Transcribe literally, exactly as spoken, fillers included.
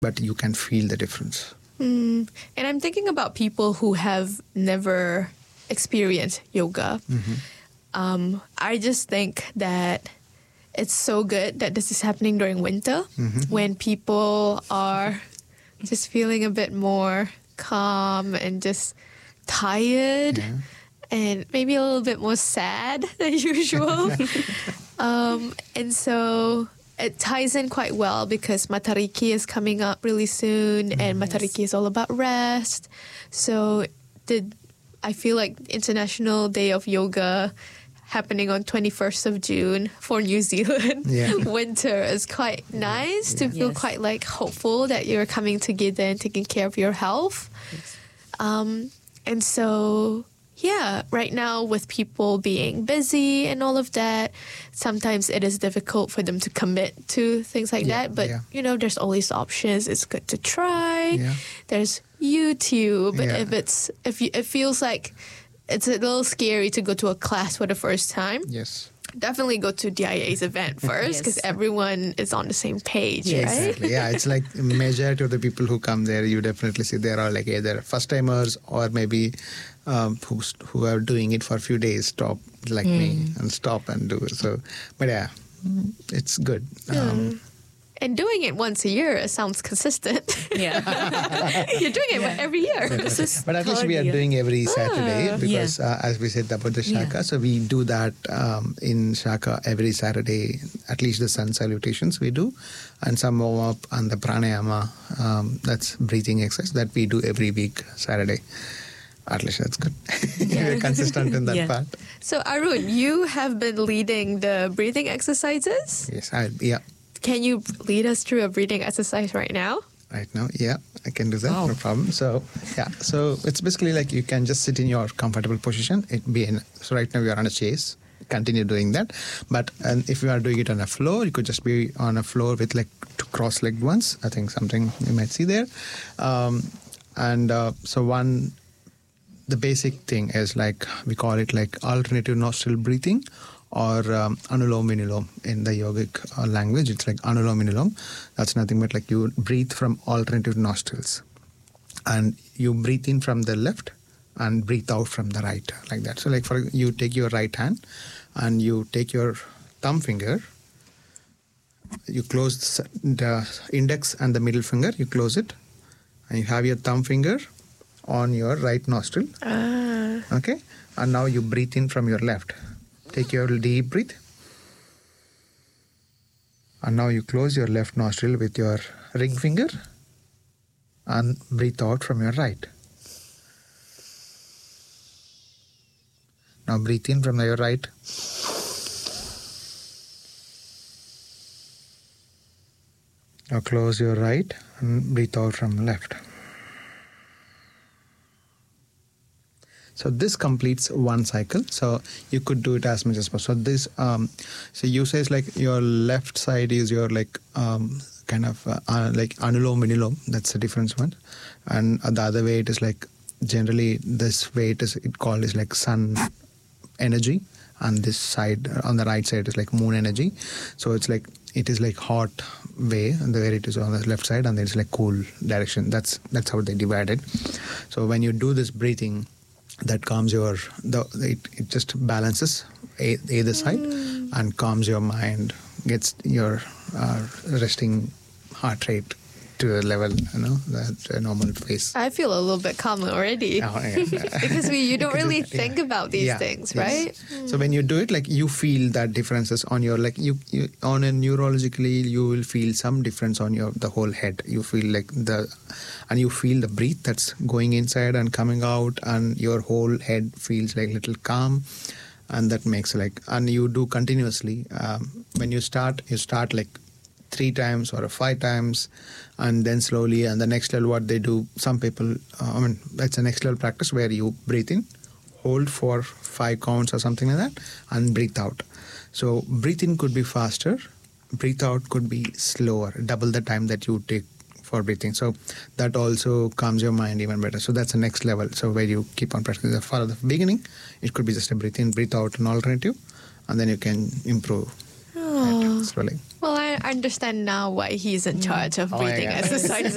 but you can feel the difference. Mm. And I'm thinking about people who have never experienced yoga. Mm-hmm. Um, I just think that it's so good that this is happening during winter Mm-hmm. when people are just feeling a bit more calm and just tired Yeah. and maybe a little bit more sad than usual. um, and so it ties in quite well because Matariki is coming up really soon, and Matariki is all about rest. So did I feel like International Day of Yoga happening on twenty-first of June for New Zealand. Yeah. Winter is quite nice to Yeah. feel Yes. quite like hopeful that you're coming together and taking care of your health. Yes. Um, and so, yeah, right now with people being busy and all of that, sometimes it is difficult for them to commit to things like Yeah, that. But, yeah. you know, there's always options. It's good to try. Yeah. There's YouTube. Yeah. If it's if you, it feels like it's a little scary to go to a class for the first time, Yes. definitely go to D I A's event first because Yes. everyone is on the same page, Yes. right? Exactly. Yeah, it's like majority of the people who come there, you definitely see they are like either first timers or maybe um, who who are doing it for a few days, stop like me and stop and do it. So, but yeah, it's good. Um, And doing it once a year sounds consistent. Yeah. You're doing it every year. This is But at least we are third year. doing every Saturday Ah. because, uh, as we said about the Shaka, Yeah. so we do that um, in Shaka every Saturday, at least the sun salutations we do, and some warm up and the pranayama, um, that's breathing exercise that we do every week, Saturday. At least that's good. We're consistent in that Yeah. part. So, Arun, you have been leading the breathing exercises. Yes, I, yeah. Can you lead us through a breathing exercise right now? Right now, yeah, I can do that, Wow. no problem. So, yeah, so it's basically like you can just sit in your comfortable position. It be in, so right now we are on a chase. Continue doing that, but and if you are doing it on a floor, you could just be on a floor with like two cross-legged ones. I think something you might see there, um, and uh, so one. The basic thing is like we call it like alternative nostril breathing, or um, anulom vinulom in the yogic uh, language. It's like anulom vinulom. That's nothing but like you breathe from alternative nostrils, and you breathe in from the left and breathe out from the right, like that. So like for you take your right hand and you take your thumb finger, you close the index and the middle finger, you close it, and you have your thumb finger on your right nostril. Ah. Okay, and now you breathe in from your left. Take your deep breath, and now you close your left nostril with your ring finger and breathe out from your right. Now breathe in from your right. Now close your right and breathe out from left. So this completes one cycle. So you could do it as much as possible. So this, um, so you says like your left side is your like um, kind of uh, uh, like anulom vinulom. That's the difference one. And uh, the other way it is like generally this way it is it called is like sun energy, and this side on the right side is like moon energy. So it's like it is like hot way, and the way it is on the left side, and then it's like cool direction. That's that's how they divide it. So when you do this breathing, that calms your the it, it just balances a, either side and calms your mind, gets your uh, resting heart rate to a level, you know, that a normal pace. I feel a little bit calmer already. Oh, yeah. Because we, you don't Because really it- think yeah. about these Yeah, things, yes. right? So when you do it, like you feel that differences on your like you, you on a neurologically you will feel some difference on your the whole head. You feel like the and you feel the breath that's going inside and coming out, and your whole head feels like little calm, and that makes like and you do continuously. Um, when you start, you start like three times or five times, and then slowly, and the next level what they do, some people, uh, I mean, that's a next level practice where you breathe in, hold for five counts or something like that, and breathe out. So breathe in could be faster, breathe out could be slower, double the time that you take for breathing. So that also calms your mind even better. So that's the next level. So where you keep on practicing. For the beginning, it could be just a breathe in, breathe out, an alternative, and then you can improve Oh. slowly. Well, I understand now why he's in charge of Oh, breathing yeah. exercises.